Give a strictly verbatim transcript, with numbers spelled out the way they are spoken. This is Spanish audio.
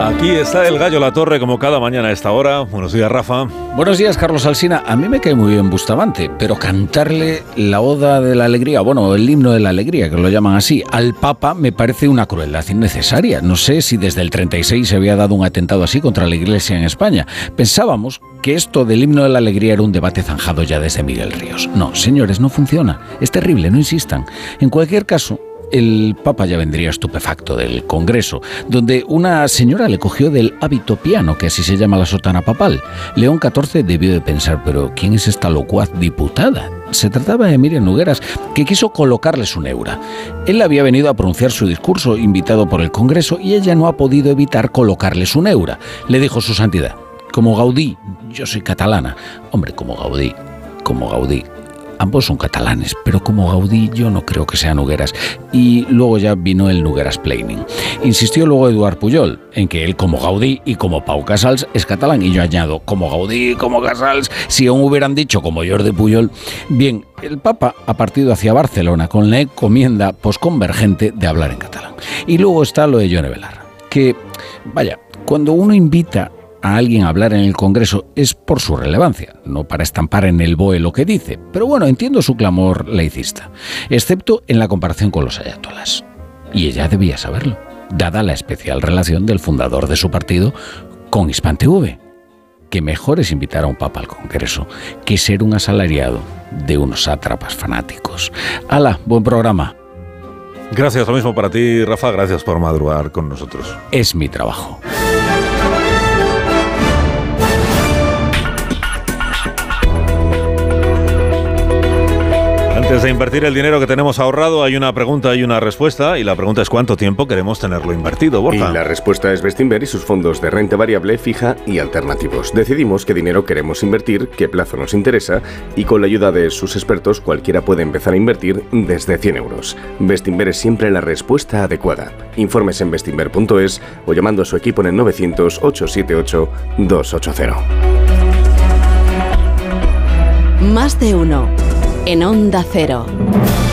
Aquí está el Gallo La Torre, como cada mañana a esta hora. Buenos días, Rafa. Buenos días, Carlos Alsina. A mí me cae muy bien Bustamante, pero cantarle la Oda de la Alegría, bueno, el himno de la Alegría, que lo llaman así, al Papa me parece una crueldad innecesaria. No sé si desde el treinta y seis se había dado un atentado así contra la Iglesia en España. Pensábamos que esto del himno de la Alegría era un debate zanjado ya desde Miguel Ríos. No, señores, no funciona. Es terrible, no insistan. En cualquier caso, el Papa ya vendría estupefacto del Congreso, donde una señora le cogió del hábito piano, que así se llama la sotana papal. León catorce debió de pensar, pero ¿quién es esta locuaz diputada? Se trataba de Miriam Nogueras, que quiso colocarle su neura. Él había venido a pronunciar su discurso, invitado por el Congreso, y ella no ha podido evitar colocarle su neura. Le dijo su santidad: como Gaudí, yo soy catalana. Hombre, como Gaudí, como Gaudí. Ambos son catalanes, pero como Gaudí yo no creo que sea Nogueras. Y luego ya vino el Nogueras Planning. Insistió luego Eduard Pujol en que él, como Gaudí y como Pau Casals, es catalán. Y yo añado, como Gaudí, como Casals, si aún hubieran dicho como Jordi Pujol. Bien, el Papa ha partido hacia Barcelona con la encomienda posconvergente de hablar en catalán. Y luego está lo de Yone Belarra, que, vaya, cuando uno invita a alguien a hablar en el Congreso es por su relevancia, no para estampar en el B O E lo que dice. Pero bueno, entiendo su clamor laicista, excepto en la comparación con los ayatolás. Y ella debía saberlo, dada la especial relación del fundador de su partido con Hispan T V. Que mejor es invitar a un papa al Congreso que ser un asalariado de unos sátrapas fanáticos. ¡Hala! Buen programa. Gracias, lo mismo para ti, Rafa. Gracias por madrugar con nosotros. Es mi trabajo. Antes de invertir el dinero que tenemos ahorrado, hay una pregunta y una respuesta, y la pregunta es ¿cuánto tiempo queremos tenerlo invertido, Borja? Y la respuesta es Bestinver y sus fondos de renta variable, fija y alternativos. Decidimos qué dinero queremos invertir, qué plazo nos interesa, y con la ayuda de sus expertos cualquiera puede empezar a invertir desde cien euros. Bestinver es siempre la respuesta adecuada. Informes en bestinver punto es o llamando a su equipo en el novecientos, ochocientos setenta y ocho, doscientos ochenta. Más de uno. En Onda Cero.